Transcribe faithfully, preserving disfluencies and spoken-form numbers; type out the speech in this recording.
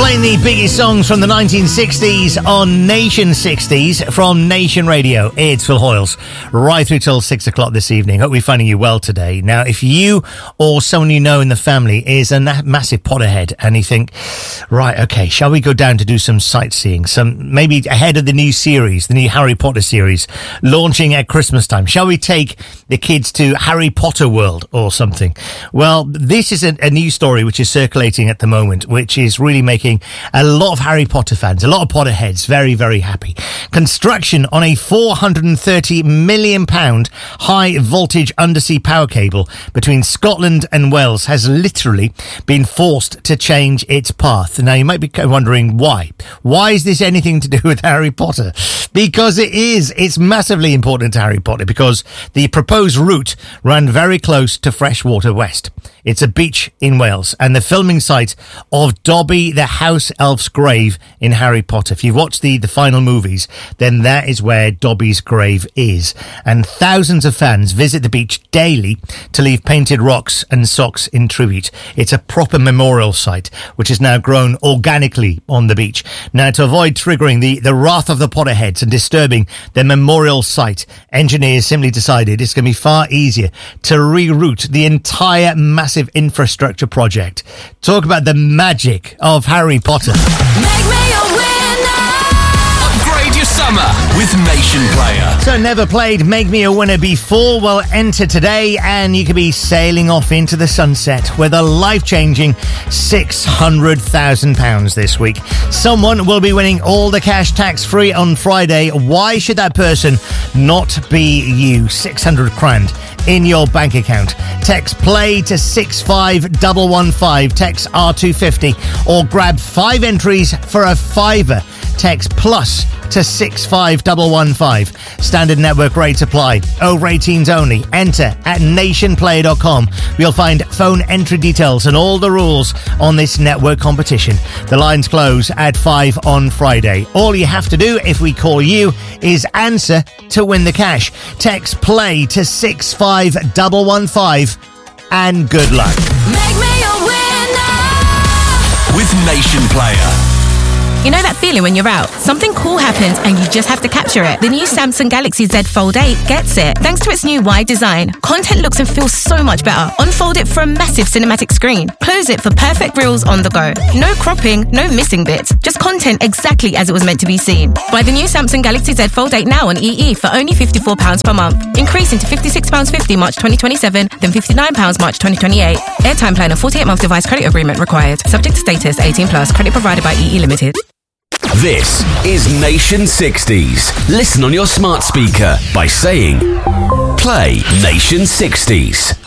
Playing the biggest songs from the nineteen sixties on Nation sixties from Nation Radio. It's Phil Hoyles, right through till six o'clock this evening. Hope we're finding you well today. Now, if you or someone you know in the family is a na- massive Potterhead and you think, right, okay, shall we go down to do some sightseeing? Some maybe ahead of the new series, the new Harry Potter series, launching at Christmas time. Shall we take the kids to Harry Potter World or something? Well, this is a, a new story which is circulating at the moment, which is really making a lot of Harry Potter fans, a lot of Potterheads, very, very happy. Construction on a four hundred thirty million pounds high voltage undersea power cable between Scotland and Wales has literally been forced to change its path. Now, you might be wondering why. Why is this anything to do with Harry Potter? Because it is. It's massively important to Harry Potter because the proposed route ran very close to Freshwater West. It's a beach in Wales and the filming site of Dobby the House Elf's grave in Harry Potter. If you've watched the, the final movies, then that is where Dobby's grave is. And thousands of fans visit the beach daily to leave painted rocks and socks in tribute. It's a proper memorial site, which has now grown organically on the beach. Now, to avoid triggering the, the wrath of the Potterheads and disturbing the memorial site, engineers simply decided it's going to be far easier to reroute the entire massive infrastructure project. Talk about the magic of Harry Potter. Make me a winner. Upgrade your summer with Nation Player. So never played Make Me a Winner before? Well, enter today and you could be sailing off into the sunset with a life-changing six hundred thousand pounds this week. Someone will be winning all the cash tax-free on Friday. Why should that person not be you? six hundred grand in your bank account. Text play to six five one one five, text R two fifty, or grab five entries for a fiver. Text plus to six five one one five. Standard network rates apply. Over eighteens only. Enter at nation player dot com. You'll find phone entry details and all the rules on this network competition. The lines close at five on Friday. All you have to do if we call you is answer to win the cash. Text play to six five one one five and good luck. Make me a winner. With Nation Player. You know that feeling when you're out? Something cool happens and you just have to capture it. The new Samsung Galaxy Z Fold eight gets it. Thanks to its new wide design, content looks and feels so much better. Unfold it for a massive cinematic screen. Close it for perfect reels on the go. No cropping, no missing bits. Just content exactly as it was meant to be seen. Buy the new Samsung Galaxy Z Fold eight now on E E for only fifty-four pounds per month. Increasing to fifty-six pounds fifty March twenty twenty-seven, then fifty-nine pounds March twenty twenty-eight. Airtime plan and forty-eight month device credit agreement required. Subject to status, eighteen plus. Credit provided by E E Limited. This is Nation sixties. Listen on your smart speaker by saying, play Nation sixties.